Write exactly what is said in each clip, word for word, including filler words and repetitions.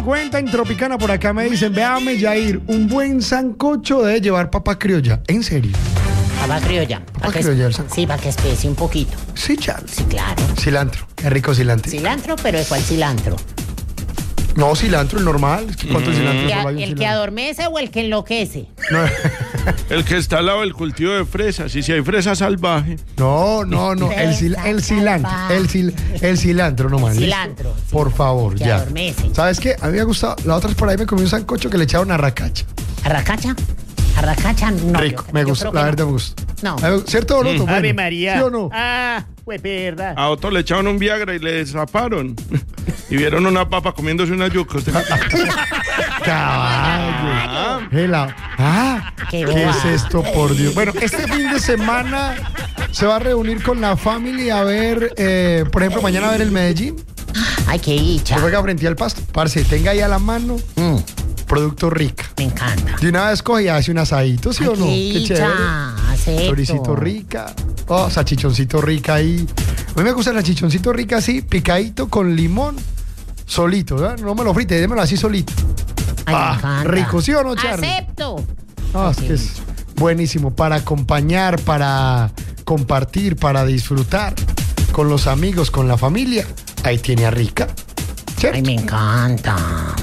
cincuenta en Tropicana. Por acá me dicen, véame, Yair, un buen sancocho debe llevar papa criolla. ¿En serio? Papa criolla. Papa criolla, el sancocho. Sí, para que especie un poquito. Sí, Charles. Sí, claro. Cilantro. Qué rico cilantro. Cilantro, pero ¿de cuál cilantro? No, cilantro, el normal. Es que ¿cuánto Mm. cilantro ¿El, solo hay un el que cilantro? adormece o el que enloquece? No, El que está al lado del cultivo de fresas. Y si hay fresa salvaje. no, no, no. El, cil- el cilantro. El, cil- el cilantro nomás. ¿listo? Cilantro. Sí. Por favor, Que ya. adormece. ¿Sabes qué? A mí me ha gustado. La otra vez por ahí me comí un sancocho que le echaron arracacha. ¿Arracacha? ¿Arracacha? No. Rico. yo- me yo gusta. creo que La no. verdad me gusta. No. A mí- ¿Cierto o no? Bueno, Ave María. ¿sí o no? Ah, fue perda. A otro le echaron un Viagra y le desaparon. Y vieron una papa comiéndose una yuca. Usted- Caballo. Hela. Ah, Qué ¿qué boba. es esto, por Dios? Bueno, este fin de semana se va a reunir con la familia a ver, eh, por ejemplo, mañana a ver el Medellín. Ay, qué dicha. Que juega frente al Pasto. Parce, tenga ahí a la mano Mm, producto rica. me encanta. De una vez coge y hace un asadito, ¿sí Ay, o no? qué Qué dicha. chévere. Acepto. Choricito rica. Oh, salchichoncito rica ahí. A mí me gusta el salchichoncito rica así, picadito con limón, solito, ¿verdad? No me lo frite, démelo así solito. Ay, me Ah, encanta. rico, ¿sí o no, Charlie? Acepto. No, es Ok. que es buenísimo para acompañar, para compartir, para disfrutar con los amigos, con la familia. Ahí tiene a rica. ¿Cierto? Ay, me encanta.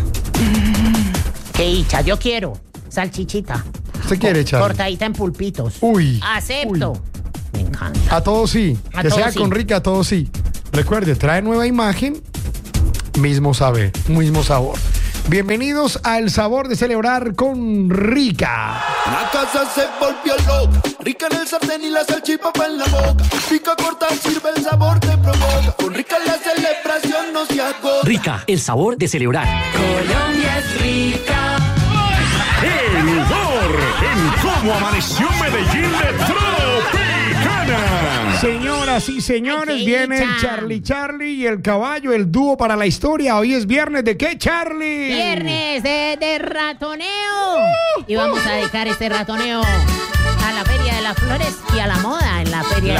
Qué dicha, yo quiero. Salchichita. ¿Usted quiere, Charlie? Cortadita en pulpitos. Uy. Acepto. uy. Me encanta. A todos sí. A que todos sea sí. con rica, a todos sí. Recuerde, trae nueva imagen, mismo saber, mismo sabor. Bienvenidos a El Sabor de Celebrar con Rica. La casa se volvió loca, rica en el sartén y la salchipapa en la boca. Pica corta, sirve el sabor, te provoca. Con Rica la celebración no se agota. Rica, el sabor de celebrar. Colombia es rica. El humor en cómo amaneció Medellín de Tropicana. Señoras y señores, Ay, qué viene el dicha. Charlie Charlie y el caballo, el dúo para la historia. Hoy es viernes de ¿qué, Charlie? Viernes de, de ratoneo. Y vamos a dedicar este ratoneo a la Feria de las Flores y a la moda en la Feria de